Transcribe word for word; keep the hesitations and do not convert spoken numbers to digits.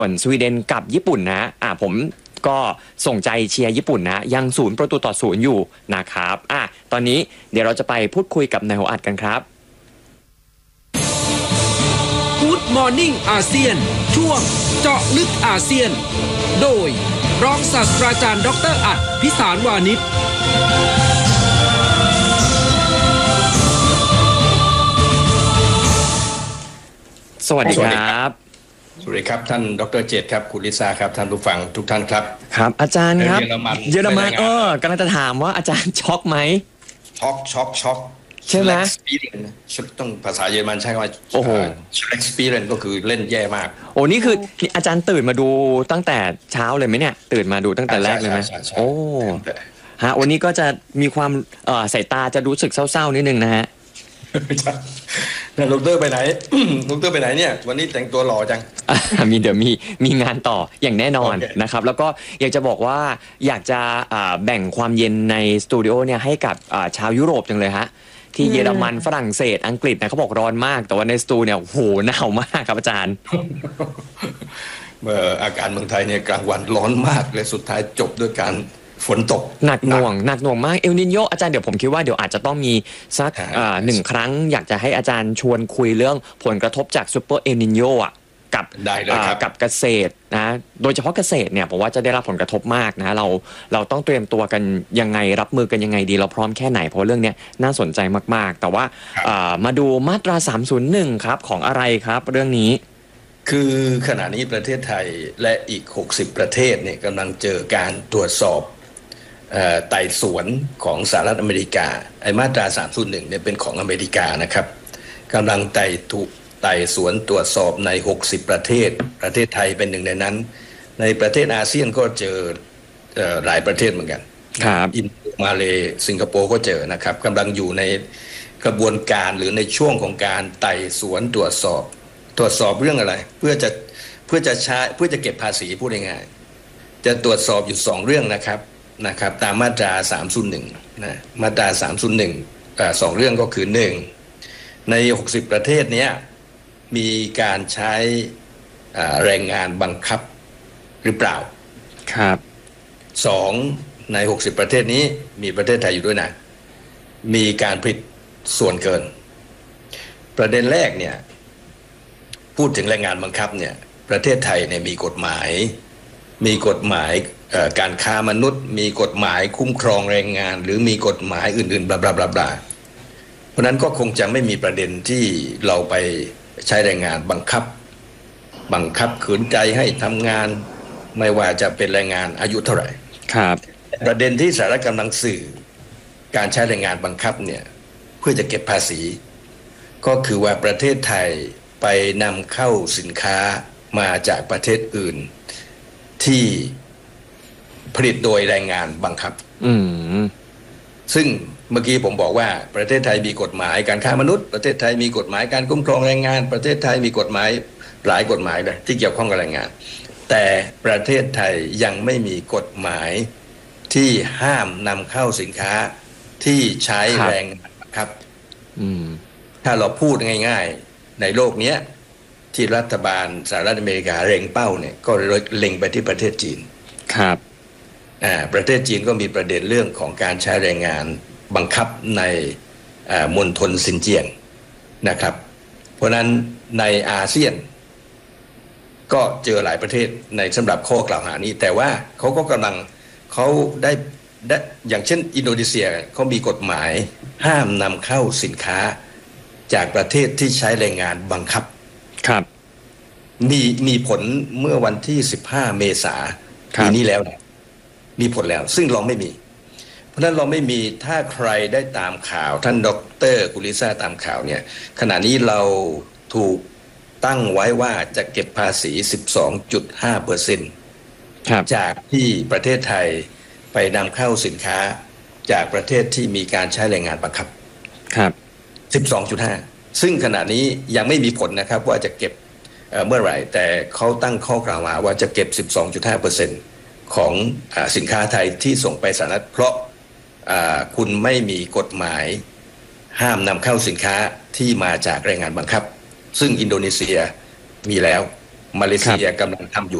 ส่วนสวีเดนกับญี่ปุ่นนะอ่าผมก็ส่งใจเชียร์ญี่ปุ่นนะยังศูนย์ประตูต่อศูนย์อยู่นะครับอ่ะตอนนี้เดี๋ยวเราจะไปพูดคุยกับนายหัวอัดกันครับ Good Morning อาเซียนช่วงเจาะลึกอาเซียนโดยรองศาสตราจารย์ดรอัดพิสารวานิชสวัสดีครับสวัสดีครับท่านดรเจตครับคุณลิซ่าครับท่านผู้ฟังทุกท่านครับครับอาจารย์ครับเยอรมันเยอรมันเออกำลังจะถามว่าอาจารย์ช็อกไหมช็อกช็อกช็อกใช่ไหมต้องภาษาเยอรมันใช้คำว่าโอ้โห experience ก็คือเล่นแย่มากโอ้นี่คืออาจารย์ตื่นมาดูตั้งแต่เช้าเลยไหมเนี่ยตื่นมาดูตั้งแต่แรกเลยไหมโอ้ฮะวันนี้ก็จะมีความเอ่อสายตาจะรู้สึกเศร้าๆนิดนึงนะฮะแล้วดรไปไหนดรไปไหนเนี่ยวันนี้แต่งตัวหล่อจังมีเดี๋ยวมีมีงานต่ออย่างแน่นอน okay. นะครับแล้วก็อยากจะบอกว่าอยากจะแบ่งความเย็นในสตูดิโอเนี่ยให้กับชาวยุโรปจังเลยฮะที่เยอรมันฝรั่งเศสอังกฤษนะเขาบอกร้อนมากแต่ว่าในสตูเนี่ยโหหนาวมากครับอาจารย์เมื่ออาการเมืองไทยเนี่ยกลางวันร้อนมากและสุดท้ายจบด้วยการฝนตกหนักหน่วงหนักหน่วงมากเอลนิโญอาจารย์เดี๋ยวผมคิดว่าเดี๋ยวอาจจะต้องมีสักหนึ่งครั้งอยากจะให้อาจารย์ชวนคุยเรื่องผลกระทบจากซูเปอร์เอลนิโญอ่ะกับกับเกษตรนะโดยเฉพาะเกษตรเนี่ยผมว่าจะได้รับผลกระทบมากนะเราเราต้องเตรียมตัวกันยังไงรับมือกันยังไงดีเราพร้อมแค่ไหนเพราะเรื่องนี้น่าสนใจมากๆแต่ว่ามาดูมาตราสามศูนย์หนึ่งครับของอะไรครับเรื่องนี้คือขณะนี้ประเทศไทยและอีกหกสิบประเทศเนี่ยกำลังเจอการตรวจสอบไต่สวนของสหรัฐอเมริกาไอ้มาตราสามศูนย์หนึ่งเนี่ยเป็นของอเมริกานะครับกำลังไต่ถูกไต่สวนตรวจสอบในหกสิบประเทศประเทศไทยเป็นหนึ่งในนั้นในประเทศอาเซียนก็เจอหลายประเทศเหมือนกันครับอินโดมาเลสิงคโปร์ก็เจอนะครับกำลังอยู่ในกระบวนการหรือในช่วงของการไต่สวนตรวจสอบตรวจสอบเรื่องอะไรเพื่อจะเพื่อจะใช้เพื่อจะเก็บภาษีพูดง่ายๆจะตรวจสอบอยู่สองเรื่องนะครับนะครับตามมาตราสามศูนย์หนึ่งนะมาตราสามศูนย์หนึ่งอ่าสองเรื่องก็คือหนึ่งในหกสิบประเทศเนี้ยมีการใช้แรงงานบังคับหรือเปล่าครับสองในหกสิบประเทศนี้มีประเทศไทยอยู่ด้วยนะมีการผลิตส่วนเกินประเด็นแรกเนี่ยพูดถึงแรงงานบังคับเนี่ยประเทศไทยเนี่ยมีกฎหมายมีกฎหมายการค้ามนุษย์มีกฎหมายคุ้มครองแรงงานหรือมีกฎหมายอื่นๆบลาบลาบลาบลาเพราะนั้นก็คงจะไม่มีประเด็นที่เราไปใช้แรงงานบังคับบังคับขืนใจให้ทำงานไม่ว่าจะเป็นแรงงานอายุเท่าไหร่ครับประเด็นที่สหรัฐกำลังสื่อการใช้แรงงานบังคับเนี่ยเพื่อจะเก็บภาษีก็คือว่าประเทศไทยไปนำเข้าสินค้ามาจากประเทศอื่นที่ผลิตโดยแรงงานบังคับอืมซึ่งเมื่อกี้ผมบอกว่าประเทศไทยมีกฎหมายการค้ามนุษย์ประเทศไทยมีกฎหมายการคุ้มครองแรงงานประเทศไทยมีกฎหมายหลายกฎหมายเลยที่เกี่ยวข้องกับแรงงานแต่ประเทศไทยยังไม่มีกฎหมายที่ห้ามนำเข้าสินค้าที่ใช้แรงงานครับถ้าเราพูดง่ายๆในโลกนี้ที่รัฐบาลสหรัฐอเมริกาเล็งเป้าเนี่ยก็เล็งไปที่ประเทศจีนครับอ่าประเทศจีนก็มีประเด็นเรื่องของการใช้แรงงานบังคับในมณฑลซินเจียงนะครับเพราะนั้นในอาเซียนก็เจอหลายประเทศในสำหรับข้อกล่าวหานี้แต่ว่าเขาก็กำลังเขาได้ได้อย่างเช่นอินโดนีเซียเขามีกฎหมายห้ามนำเข้าสินค้าจากประเทศที่ใช้แรงงานบังคับครับมีมีผลเมื่อวันที่สิบห้าเมษายนปีนี้แล้วมีผลแล้วซึ่งเราไม่มีเพราะฉะนั้นเราไม่มีถ้าใครได้ตามข่าวท่านดร.กุลิซ่าตามข่าวเนี่ยขณะนี้เราถูกตั้งไว้ว่าจะเก็บภาษี สิบสองจุดห้าเปอร์เซ็นต์ จากที่ประเทศไทยไปนำเข้าสินค้าจากประเทศที่มีการใช้แรงงานบังคับครับสิบสองจุดห้า ซึ่งขณะนี้ยังไม่มีผลนะครับว่าจะเก็บเมื่อไหร่แต่เขาตั้งข้อกล่าวหาว่าจะเก็บ สิบสองจุดห้าเปอร์เซ็นต์ ของสินค้าไทยที่ส่งไปสหรัฐเพราะคุณไม่มีกฎหมายห้ามนำเข้าสินค้าที่มาจากแรงงานบังคับซึ่งอินโดนีเซียมีแล้วมาเลเซียกำลังทำอยู่